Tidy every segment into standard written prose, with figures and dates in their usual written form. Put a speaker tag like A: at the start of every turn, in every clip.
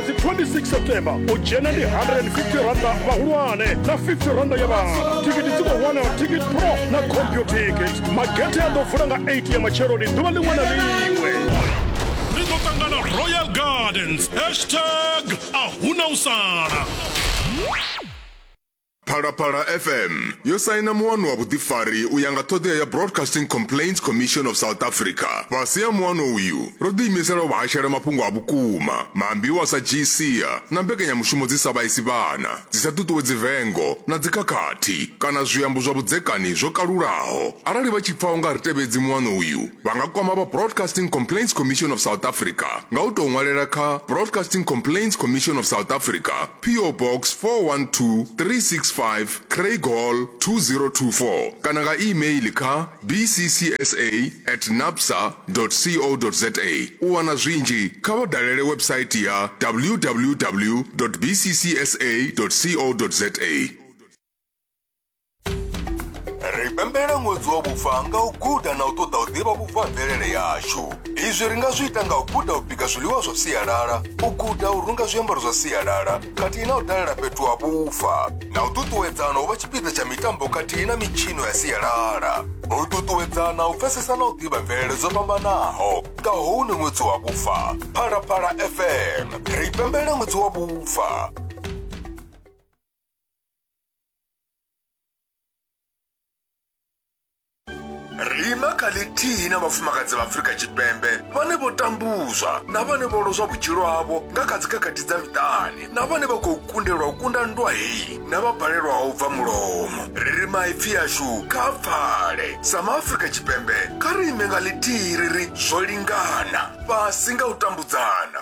A: ṅwedzi 26 September u dzhena ndi 150 randa vhahulwane na 50 randa ya vhana. Tikiti dzi khou wana Ticket Pro na CompuTicket. Magete a ḓo vula nga 8 ya matsheloni ḓuvha ḽiṅwe na ḽiṅwe. Ri ḓo ṱangana Royal Gardens #ahuna usala.
B: Phalaphala FM yo saina muwano wa vhuḓifari u ya nga ṱhoḓea ya Broadcasting Complaints Commission of South Africa. Fhasi ya muwano uyu ro ḓiimisela u vhashela mafhungo a vhukuma, maambiwa sa GCA na mbekanyamushumo dzi sa vhaisi vhana, dzi sa ṱuṱuwedzi vengo na dzikhakhathi kana zwiambo zwa vhudzekani zwo kalulaho. Arali vha tshi pfa u nga ri tevhedzi muwano uyu, vha nga kwama vha Broadcasting Complaints Commission of South Africa nga u tou ṅwalela kha Broadcasting Complaints Commission of South Africa, PO Box 412365 Craig Hall 2024 kana nga email kha bccsa@napsa.co.za. u wana zwinzhi kha vha dalele website ya www.bccsa.co.za. Ri pembela ṅwedzi wa vhufa nga u guda na u ṱoḓa u ḓivha vhufa ha mvelele yashu. Izwi ri nga zwi ita nga u guda u bika zwiḽiwa zwa sialala, u guda u runga zwiambaro zwa sialala khathihi na u dalela fhethu ha vhufa, na u ṱuṱuwedzana u vha tshipiḓa tsha mitambo khathihi na mitshino ya sialala, u ṱuṱuwedzana u pfesesa na u ḓivha mvelele dzo fhambanaho nga hune ṅwedzi wa vhufa. Phalaphala FM ri pembela ṅwedzi wa vhufa. Rima kalithihi na vhafumakadzi vha Afrika Tshipembe vhane vho tambuzwa na vhane vho lozwa vhutshilo havho nga kha dzikhakhathi dza miṱani na vhane vha khou kundelwa u kunda nndwa hei na vha balelwaho u bva mulomo. Ri maipfi yashu kha pfale sa maAfrika Tshipembe, kha ri ime nga ḽithihi ri ri zwo lingana fhasi nga u tambudzana.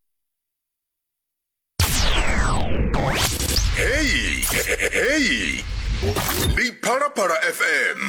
B: Hey ndi Phalaphala FM.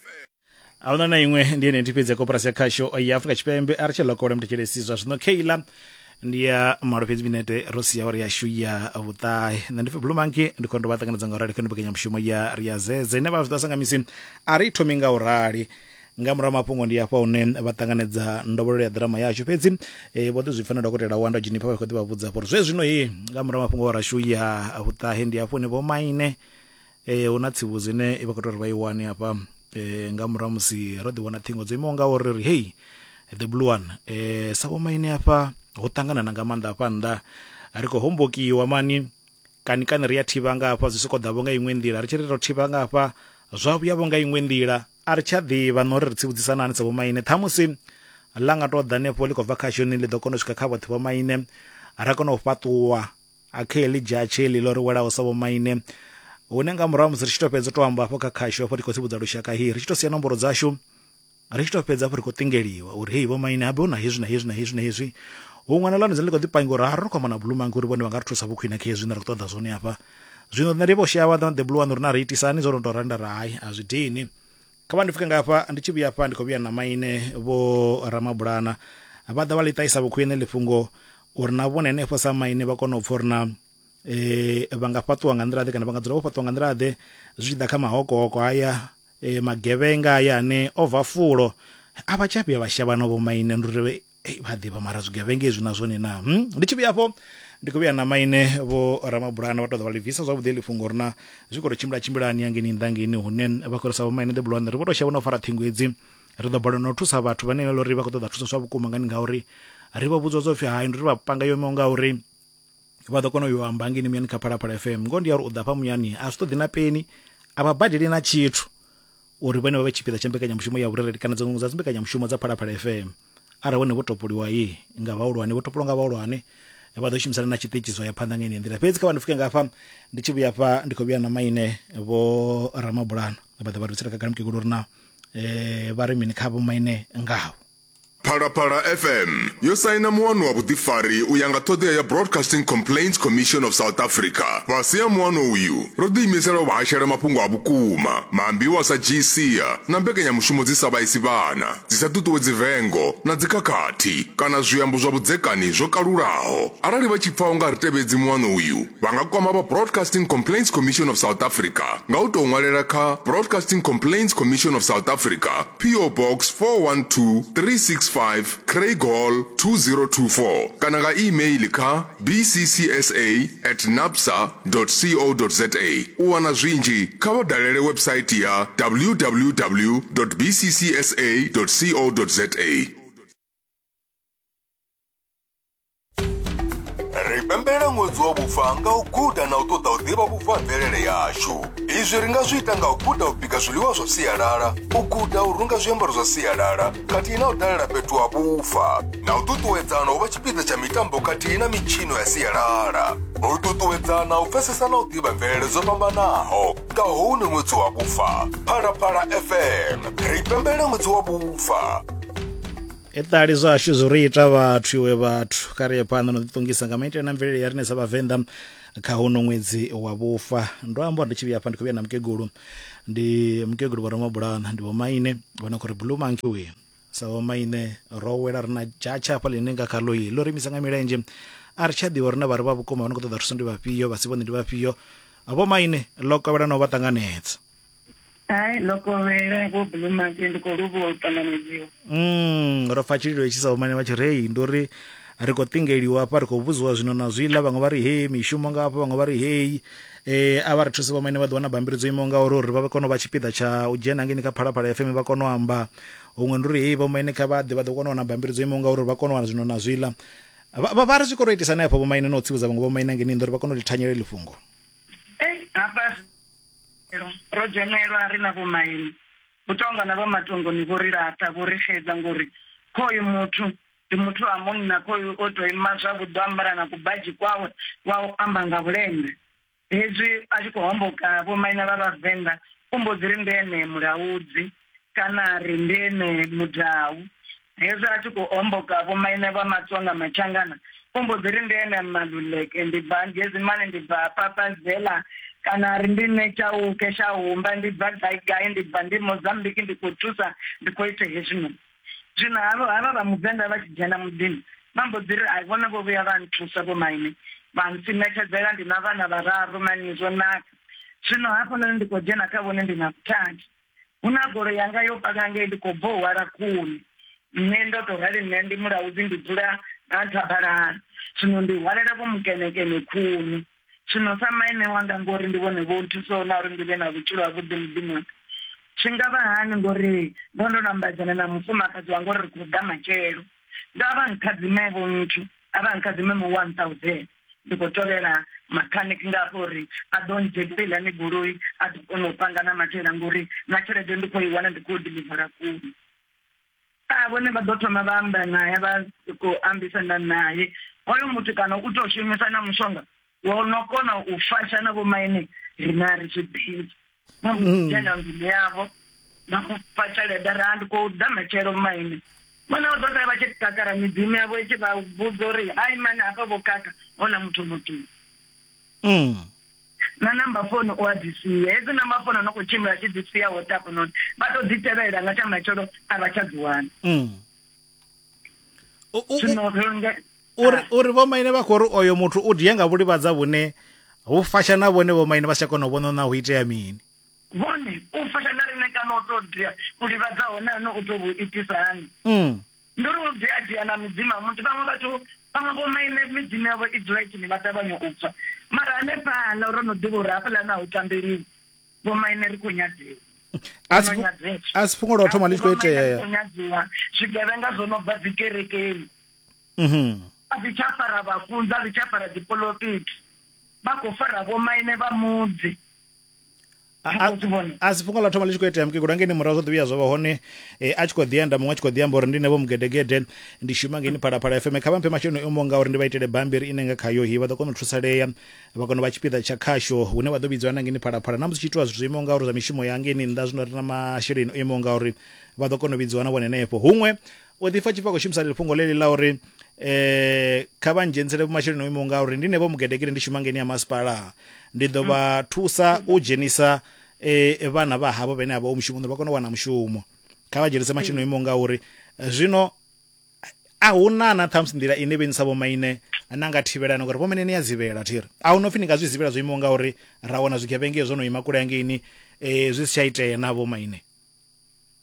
C: Ahuna na iṅwe ndi ene ntipedza koporasi ya khasho ya Afrika Tshipembe a ri tshi lokole muthetsheli zwa zwino Kayla ndi ya malofhedzi minete Rosia uri ya shuya vhutai na ndi Blue Monkey ndi kondo vhatanganedza nga urali kha ndibekanya mushumo ya Ria Zeze ne vha zwi sanga misi a ri thomi nga urali nga murahu mafhungo ndi afha une vhatanganedza ndobolelo ya drama yashu fhedzi vho ḓi zwi fanela dokotela Wanda Jinipa vha khou ḓi vha vhudza uri zwino nga murahu mafhungo wa rashuya vhutai ndi afho ne vho maine una tsivuzi ne vha khou tori vha i wane hapa nga murahu musi ro ḓi wana thingo dzo imaho nga uri ri hey the blue one sa vho maine afha ho ṱangana na nga maanḓa afha nnḓa ri khou hombokiwa mani kani ri ya thivha nga afha zwi soko ḓavho nga iṅwe nḓila ri tshi ri ro thivha nga afha zwa vhuyavho nga iṅwe nḓila a ri tsha ḓivha no ri ri tsivhudzisana hani sa vho maine ṱhamusi ḽa nga to ḓa hanefho ḽi khou bva khashoni ḽi ḓo kona u swika kha vhoṱhe vho maine ra kona u fhaṱuwa a khe ḽi dzhatshe ḽi ḽo ri welaho sa vho maine hune nga murahu musi ri tshi to fhedza to amba afho kha khasho afho ri khou tsivhudza lushaka ri tshi to sia nomboro dzashu ri tshi to fhedza afho ri khou ṱingeliwa uri hei vho maine habe huna hezwi na hezwi na hezwi na hezwi huṅwe na ḽone ḽi khou ḓipanga uri ri khou mana Blue Monkey uri vhone vha nga ri thusa vhukhwina kha hezwi na ri ṱoḓa zwone afha. Zwino nṋe ndi vho shawa the blue one uri na ri itisani zwo ndo randa ra hayi a zwi dini kha vha ndi fike nga afha ndi tshi vhuya afha ndi khou vhuya na maine vho Ramabulana vha ḓa vha ḽi taisa vhukhwine ḽi fhungo uri na vhone henefho sa maine vha kona u pfha uri na vha nga fhaṱuwa nga nḓila ḓe kana vha nga dzula vho fhaṱuwa nga nḓila ḓe zwi ḓa kha mahokoko haya magevhenga aya ane ova fulo a vha tsha vhuya vha shavha no vho maine nduri vha ḓivha mara zwigevhenga ezwi na zwone na ndi tshi vhuya afho ndi khou vhuya na maine vho Ramabulana vha to ḓa vha ḽi bvisa zwavhuḓi ḽi fhungo uri na zwi khou to tshimbilani hangeni nnḓangeni hune vha khou sa vho maine the blue one ri vho to shavha no fara ṱhingo edzi ri ḓo balelwa no thusa vhathu vhane uri vha khou ṱoḓa thusa zwa vhukuma ngani ngauri ri vha vhudzwa zwo pfhi hayi ndi ri vha panga yo imaho ngauri vha ḓo kona u yo amba ngini muyani kha Phalaphala FM ngo ndi ya uri u ḓa fha muyani a zwi ṱoḓi na peni a vha badeli na tshithu uri vhone vha vhe tshipiḓa tsha mbekanyamushumo ya vhurereli kana dziṅwe dza mbekanyamushumo dza Phalaphala FM arali vhone vho topoliwa nga vhahulwane vho topolwa nga vhahulwane vha ḓo shumisana na tshiṱitshi zwa ya phanḓa nga nḓila fhedzi kha vha ndi fuke nga afha ndi tshi vhuya afha ndi khou vhuya na maine vho Ramabulana vha ḓa vha ri tsela kha mukegulu uri na vha ri mini kha vho maine ngavho.
B: Phalaphala FM yo saina muwano wa vhuḓifari u ya nga ṱhoḓea ya Broadcasting Complaints Commission of South Africa. Fhasi ya muwano uyu ro ḓiimisela u vhashela mafhungo a vhukuma, maambiwa sa GCA na mbekanyamushumo dzi sa vhaisi vhana, dzi sa ṱuṱuwedzi vengo na dzikhakhathi kana zwiambo zwa vhudzekani zwo kalulaho. Arali vha tshi pfa u nga ri tevhedzi muwano uyu, vha nga kwama vha Broadcasting Complaints Commission of South Africa nga u tou ṅwalela kha Broadcasting Complaints Commission of South Africa, PO Box 412365 065 Craig Hall 2024 kana nga email kha bccsa@napsa.co.za. u wana zwinzhi kha vha dalele website ya www.bccsa.co.za. ri pembela ṅwedzi wa vhufa nga u guda na u ṱoḓa u ḓivha vhubvamvelele yashu. Izwi ri nga zwi ita nga u guda u bika zwiḽiwa zwa sialala, u guda u runga zwiambaro zwa sialala khathihi na u dalela fhethu ha vhufa, na u ṱuṱuwedzana u vha tshipiḓa tsha mitambo khathihi na mitshino ya sialala, u ṱuṱuwedzana u pfesesa na u ḓivha mvelele dzo fhambanaho nga hune ṅwedzi wa vhufa. Phalaphala FM, ri pembela ṅwedzi wa vhufa.
C: Eṱali zwashu zwo ri ita vhathu iwe vhathu kha ri ye phanḓa no ḓiṱongisa nga maitele na mvelele ya rine sa vhavenḓa kha hono ṅwedzi wa vhufa. Ndo amba ndi tshi vhuya hafha ndi khou vhuya na mukegulu, ndi mukegulu vha Ramabulana, ndi vho maine vhona khou ri Blue Monkey uye sa vho maine ro wela ri na jatsha hafha ḽine nga khaḽo ḽo ri imisa nga milenzhe a ri tsha ḓivha rina vha ri vha vhukuma vha no khou ṱoḓa thuso ndi vhafhio, vha si vhone ndi vhafhio. Vho maine ḽo kovhela na u vha ṱanganedza.
D: Hai, lokovela go Blue Monkey ndi khou luvha u ṱanganedziwa.
C: Ro pfa tshililo itshi sa vho maine vha tshi rei ndo ri ri khou ṱingeliwa hafha ri khou vhudziwa zwino na zwiḽa, vhaṅwe vha ri hei mishumo nga hafha, vhaṅwe vha ri hei a vha ri thuse vho maine vha ḓi wana bambiri dzo imaho ngauri uri vha kone u vha tshipiḓa tsha u dzhena ngeni kha Phalaphala FM vha kone u amba. Huṅwe ndi uri hei vho maine kha vha ḓo kona u wana bambiri dzo imaho ngauri vha kone u wana zwino na zwiḽa. Vha ri zwi khou ro itisana hafho vho maine na u tsivhudza vhaṅwe vho maine ngeni ndo ri vha kone u ḽi thanyela ḽi fhungo.
D: Hafha ro dzhenelwa ri na vho maine u tonga na vho matongoni vho ri laṱa vho ri xedza ngori khoyu muthu ndi muthu wa munna, khoyu o tou ima zwavhuḓi o ambara na kubadzhi kwawe wa u amba nga vhulenda. Hezwi a tshi khou homboka vho maine vha vhavenḓa u mbo dzi ri ndi ene mulaudzi kana ri ndi ene mudau. Hezwi a tshi khou homboka vho maine vha Matsonga Machangana u mbo dzi ri ndi ene Maluleke, ndi bva Ngezimane, ndi bva Papazela kana ri ndi Netsha Kesha Humba, ndi bva Gai, ndi bva ndi Mozambique, ndi khou thusa, ndi khou ita hezwino. Zwino havha vha Muvenḓa vha tshi dzhena muḓini vha mbo dzi ri ai vhone vho vhuya vha nthusa vho maine vha ntsimetshedzela, ndi na vhana vhararu mani zwo naka. Zwino hafhanoni ndi khou dzhena kha vhone ndi na vhuthadi, hu na goloi yanga yo paka ngei ndi khou bva u hwala khuni. Nṋe ndo tou rali nṋe ndi mulaudzi ndi dzula na Thabalala, zwino ndi hwalela vho Mukenekene khuni. Zwino sa maine wanga ngori ndi vhone vho nthusaho na uri ndi vhe na vhutshilo havhuḓi muḓini wanga. Zwi nga vha hani ngori ndo lambedzana na mufumakadzi wanga uri ri khou ḓa matshelo, ndo a vha nkhadzime vho nthu, a vha nkhadzime mu 1000 ndi khou tovhela makhaniki ngafho uri a ḓo ndzhepelela ni goloi a ḓo kona u panga na matshela ngori na tshelede ndi khou i wana ndi khou dilivara kuni. Vhone vha ḓo thoma vha amba naye vha khou ambisana naye, hoyo muthu kana u tou shumisa na mushonga wo no kona u fasha na vho maine rina ri tshi ḓivha. Na mutshena ndimi yavho na u fha tshelede ra ndi khou ḓa matshelo maine. Vhone vha ḓo sala vha tshi kakara midzimu yavho i tshi vha vhudza uri hai mani hafha vho kaka hona muthu muthihi. Na namba phone o a dzi sia, hedzi namba phone no khou tshimbila tshi dzi sia WhatsApp noni vha tou ḓi tevhelela nga tsha matshelo a vha tsha dzi wana.
C: Uri vho maine vha khou ri oyo muthu u dia nga vhulivhadza vhune hu fasha na vhone vho maine vha si tsha kona u vhona na hu itea mini.
D: Vhone u fasha na rine kana u tou dia u livhadza hone no u tou itisa hani. Ndi uri u dia na midzimu ya muthu, vhaṅwe vhathu vhaṅwe vho maine midzimu yavho i dzula i tshini vha ṱavhanya u pfa. Mara hanefhaḽa ro no ḓivha uri hafhaḽa na u tambeliwi vho maine ri khou nyadziwa.
C: A si fhungo lwa u thoma ḽi tshi khou itea.
D: Zwigevhenga zwo no bva dzi kerekeni. A dzi tsha fara vhafunzi, a dzi tsha fara dipolotiki, vha khou fara vho maine vha mudzi.
C: A si fhungo ḽa thoma ḽi tshi khou itea mukegulu ngeni murahu zwo ḓi vhuya zwa vha hone a tshi khou ḓi anda muṅwe a tshi khou ḓi amba uri ndi nevho mugedegede ndi shuma ngeni Phalaphala FM kha vha mphe masheleni o imaho ngauri ndi vha itele bambiri ine nga khayo hi vha ḓo kona u thusalea vha kona u vha tshipiḓa tsha khasho hune vha ḓo vhidziwa na ngeni Phalaphala na musi tshi itiwa zwithu zwo imaho ngauri zwa mishumo ya ngeni nnḓa zwino ri na masheleni o imaho ngauri vha ḓo kona u vhidziwa na vhone henefho. Huṅwe u ḓi pfa tshi khou shumisa ḽifhungo ḽeḽi ḽa uri kha vha ndzhenisele masheleni o imaho ngauri ndi nevho mugedegede ndi shuma ngeni ya masipala ndi ḓo vha thusa u dzhenisa vhana vha havho vhane havha o mushumoni vha kona u wana mushumo, kha vha dzhenise masheleni o imaho ngauri. Zwino a hu na ṱhamusi nḓila ine vhenisa vho maine na nga thivhelana ngori vho maine ni ya dzivhela thiri a hu no pfi ni nga zwi dzivhela zwo imaho ngauri ra wana zwigevhenge zwo no ima kule hangeini zwi si tsha itea na vho maine.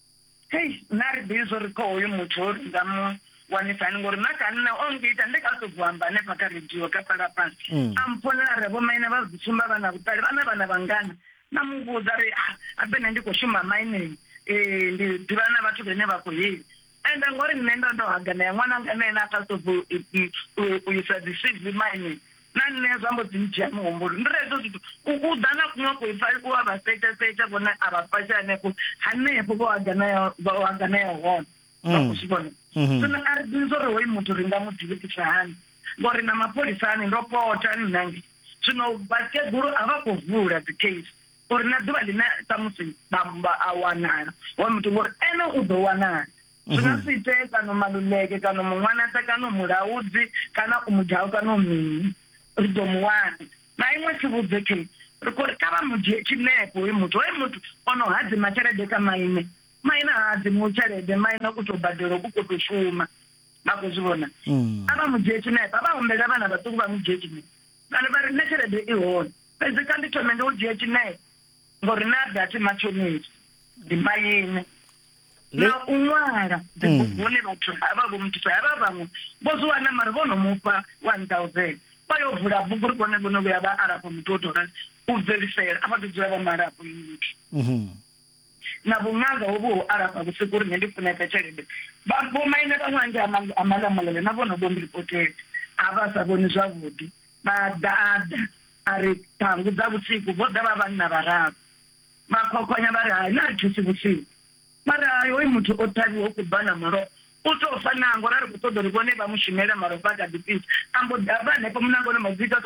D: hei nari bizo ri kho uyu muthu uri nga mu wanisani ngori na kana ongita ndikazobvamba nepakaredhiyo kapalapasi amponare vomaine vazishumba vana kutali vana vangana namubuza ri apena ndikoshuma maine ndivana vatu vene vako hei and ngori nenda ndohagana ya mwana ngana akazokuisa deceive maine nane zvambodzi mjia muhombori ndirezo kuti ukudana kumwe kuifari kuva vasecha vona avapashanepo hanepo vowagana yahona vakushikona sona ari binzo rehoi mutu ringamudzivitisa hani ngori namapurisa ani ndopota ninangi zvino vasekuru havakuvhura dzicase uri nadziva lina tamusi bamba awanana wamutu ngori ene uzowanana zvinosiite kana maluleke kana mumwanata kana muraudzi kana umujau kana umini ridomuwana naimwe chivudze ke rikuri kava mudye chinepo wemutu onohadzi macharede kamaine maina hadzi mucharede maina kutobhadhero kukotoshuma makuzvivona ava mudye chinepo avaombera vana vatuku vamudye chinepo kana vari necharede ihona pezi kanditomende udye chinepo ngori nadati machonesi ndimaine na umwara ndikuvone vatu ava vomutisa ava vamwe vozowana mari vonomupa 1000 bayovhura bhuku rikone kunokuya vaarapo mutoto ubverisera apatodziva vamarapo imutu navun'anga vovo arapa vusiku rinhe ndifuneka charede vabomaine vamwange amalamalale navonobombilipoteri avasavoni zvavudi vadhadha ari tangu dzavusiku vodza vavanna varavo vakwakwanya vari hai naritusi vusiku mari hayo imutu otaviwo kubhana maro utofa nango rari kutodo rikone vamushimera maro pakadipisa ambodhava nepo munango nemazita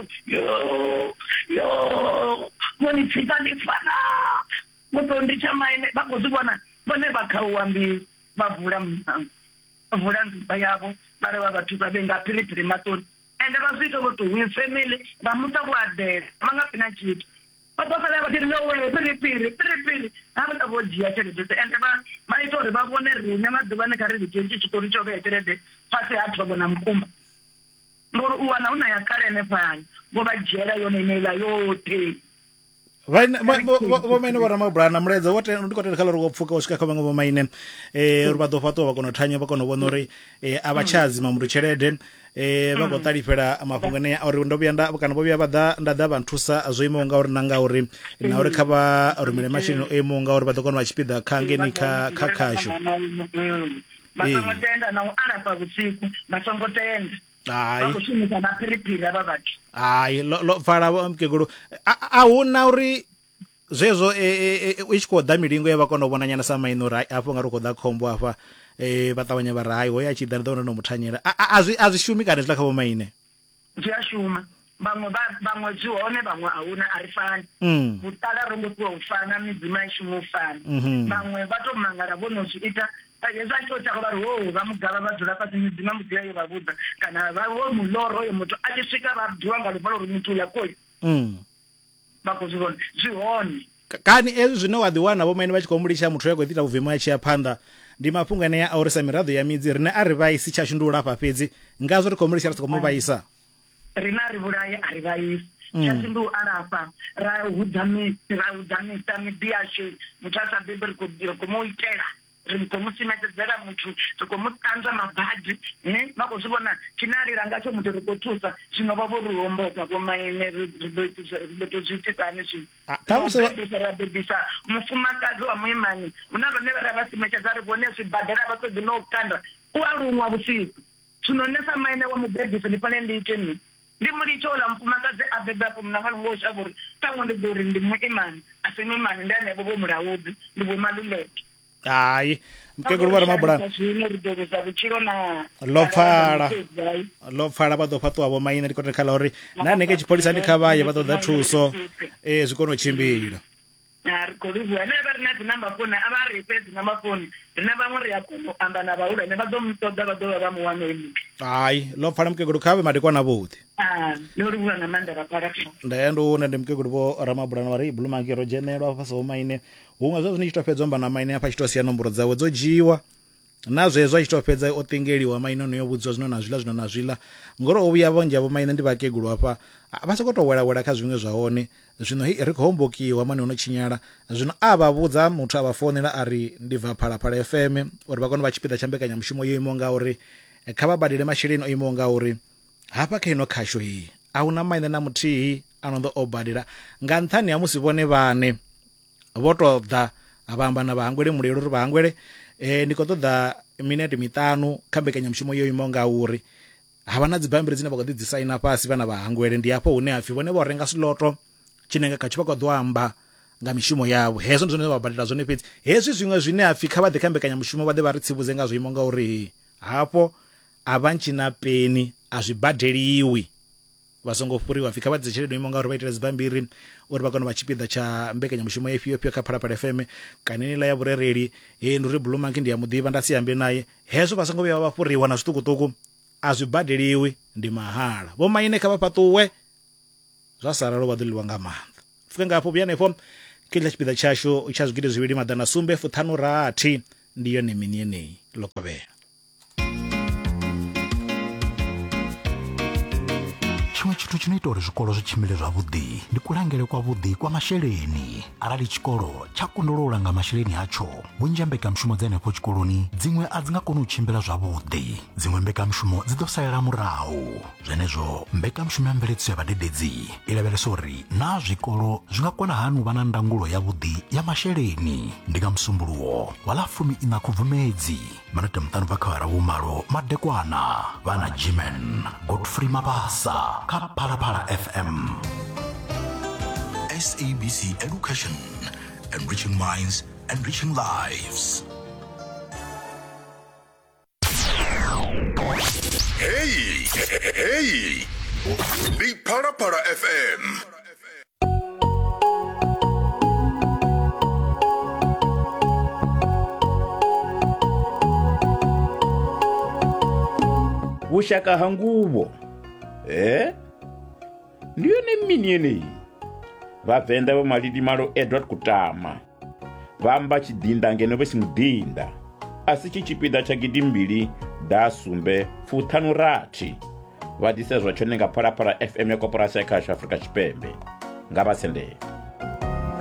D: monitsika ndifana mutondichamaine vakozivona vone vakauwambiri vavhura munango vavhura nzimba yavo vari vavatuka venga piripiri matoni ende vazviita kuti wefemili vamuta kuadhera vangapina chito vatofanira vatiri nowe piripiri havada vodziya cheredese ende maitori vavone rinya madziva nekaririkechi chitori choveeterede pasi hatobona mukumba ngori uwana una yakare nepayo vovajera yonenela yote
C: vomaine voramabhurana mulaedza ndikotenda khala uri wopfuka usvika kha vamwe vomaine uri vaḓo vakonothanya vakonovona uri avachadzima mundu tshelede vakotalifhela mafhungo ane uri ndo vhuya kana vho vhuya nda ḓa vhanthusa zwo imaho ngauri na ngauri na uri kha vha rumele masheleni o imaho ngauri vha ḓo kona vha tshipiḓa kha ngeni kha khasho
D: vasongotenda na u arapa vusiku vasongotenda vakushumisa mapiripiri ava vathu
C: hayi lo pfala mkegulu ahuna uri zwezwo u tshi khou ḓa milingo ye vha kona u vhonanyana sa maine uri afho nga ri khou ḓa khombo afha vha ṱavhanya vha ri hayi hoyo a tshi ḓa ni ḓo ndo no muthanyela a zwi shumi kane zwi ḽa kha vho maine
D: zwi a shuma vamwe zwi hone vamwe ahuna a ri fani vhuṱala rongotiwa u fana midzima i shuma u fana vamwe vha to mangala vhono zwi ita hezwi a tshi ota vari wo vamugava va dzula fasi midzima mudziya yo vavudza kana wo muloro oyo muthu a tshi swika va bviwa nga luvalo uri muthu uya koyo vakozvivona zwi hone
C: kani ezwi zwine wa ḓiwana vho maine vha tshi khou mulisha muthu ya khou ḓita vhuvemu a tshi ya phanḓa ndi mafhungo ane a orisa miraḓo ya midzi rine a ri vhaisi tshashu ndi u lafha fhedzi ngazwo ri khou mulisha ri sa khou mu vhaisa
D: rine a ri vhulaye a ri vhaisi tshashu ndi u alafha ra hudzamisa midi yashu muthu a sa bebi ri khou mu itela ri khou musimetedzela muthu ri khou muṱanzwa mabadi vakozvivona chinarira ngacho muthu ri khou thusa zvino va vo ri homboka vomaine ri ḓo to zwiitisani zvino rabebisa mufumakadzi wa muimani una vane ra vasimetshedza ri vone zwibadela va fhedzi no kanda u a luṅwa vusiku zwino nesa maine wa mubebisi ndi fanele ndi ite mini ndi mulitsho ola mufumakadzi a bebapo mna nga ngo shavha uri tango ndi ḓo ri ndi muimani a si muimani ndi hanevho vo mulaudzi ndi vho maluleke
C: hayi mkegulu vha ramabhulana lo pfala vha ḓo fhaṱuwa vho maine ndi kotela khala uri na hanengei tshipholisa ndi kha vhaye vha ṱoḓa thuso zwi kone u tshimbila
D: ri khou livhuwa ene vha ri na dzinamba foni a vha ri fhe dzinamba foni rine vhaṅwe ri a kona u amba na vhahulwane vha ḓo muṱoḓa vha ḓo vha vha mu wane oyu muthu
C: hayi lo pfala mkegulu kha vhe madekwana vhuḓi
D: ndo livhuwa nga maanḓa vhapfala
C: ndaye ndo une ndi mkegulu vho ramabhulana vha ri bulumangi ro dzhenelwa fhasi ho maine huṅwe zwa zwine tshi to fhedzwa mba na maine afha tshi to sia nomboro dzawe dzo dzhiiwa na zwezwo a tshi to fhedza o ṱingeliwa maine no yo vhudziwa zwino na zwiḽa ngori o vhuya vhonje avho maine ndi vhakegulu hafha vha soko to wela kha zwiṅwe zwa hone zwino ri khou hombokiwa mani ono tshinyala zwino a vha vhudza muthu a vha fonela ari ndi bva Phalaphala FM uri vha kone vha tshipiḓa tsha mbekanya mushumo yo imaho nga uri kha vha badele masheleni o imaho nga uri hafha kha ino khasho hii ahuna maine na muthihi ano ḓo o badela nga nṱhani ha musi vhone vhane vho to ḓa vha amba na vhahangwele mulelo uri vhahangwele ndi khou ṱoḓa minete 5 kha mbekanya mushumo yo imaho nga uri havha na dzibammbiri dzine vha khou ḓi dzi saina fhasi vhana vhahangwele ndi hafho hune hapfi vhone vho renga sloto tshine nga kha tshi vha khou ḓo amba nga mishumo yavho hezwo ndi zwine vha badela zwone fhedzi hezwi zwiṅwe zwine hapfi kha vha ḓe kha mbekanya mushumo vha ḓe vha ri tsivhudze nga zwo imaho nga uri hafho a vha ntshina peni a zwi badeliwi vha songo fhuriwa pfi kha vha dzi tshelede imaho nga uri vha itele dzibammbiri uri vha kone vha tshipiḓa tsha mbekanya mushumo ya ifhio kha Phalaphala FM kana ila ya vhurereli ndi uri Blue Monkey ndi ya muḓivha nda si ambe naye hezwo vha songo vhuya vha fhuriwa na zwiṱukuṱuku a zwi badeliwi ndi mahala vho maine kha vha fhaṱuwe zwa saralo vha ḓo ḽiwa nga maanḓa fika nga hafho vhuya hanefho kila tshipiḓa tshashu tsha zwigidi zwivhili maḓana sumbe fuṱhanu rathi ndi yone mini yeneyi Lokovhela.
E: Tshiṅwe tshithu tshonoita uri zwikolo zwi tshimbile zwavhuḓi ndi kulangele kwavhuḓi kwa masheleni arali tshikolo tsha kondolola nga masheleni atsho vhunzhi ha mbekanyamushumo dza henefho tshikoloni dziṅwe a dzi nga koni u tshimbila zwavhuḓi dziṅwe mbekanyamushumo dzi ḓo salela murahu zwenezwo mbekanyamushumo ya mveledziso ya vhadededzi i lavhelesa uri na zwikolo zwi nga kona hani u vha na ndangulo yavhuḓi ya masheleni ndi nga musumbuluwo wa ḽa 14 Khubvumedzi manete muṱanu bva kha awara vhumalo madekwana vhana Jimen Godfrey Mabasa kha Phalaphala FM. SABC Education, enriching minds, enriching lives.
B: Hey, the Phalaphala FM.
F: Vuxaka ha nguvo ndiyo ne mini yeneyi vavenḓa vho malidimalo Edward Kutama vamba tshidinda ngeno vha si mudinda a si tshipiḓa tsha gidi 2 da sumbe fuṱhanu rathi vha ḓisedzwa tshone nga Phalaphala FM ya Koporasi ya Khasho Afrika Tshipembe nga vha sendela